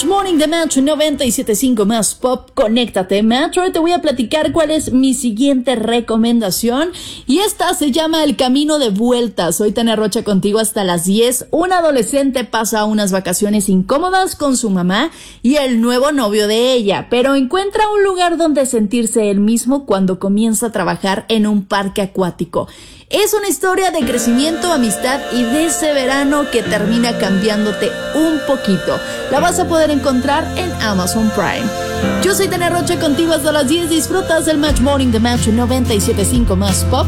Morning de Metro 97.5 más Pop. Conéctate, Metro. Te voy a platicar cuál es mi siguiente recomendación. Y esta se llama El Camino de Vuelta. Soy Tania Rocha contigo hasta las 10. Un adolescente pasa unas vacaciones incómodas con su mamá y el nuevo novio de ella, pero encuentra un lugar donde sentirse él mismo cuando comienza a trabajar en un parque acuático. Es una historia de crecimiento, amistad y de ese verano que termina cambiándote un poquito. La vas a poder encontrar en Amazon Prime. Yo soy Tania Rocha contigo hasta las 10. Disfrutas del Match Morning de Match 97.5 más Pop.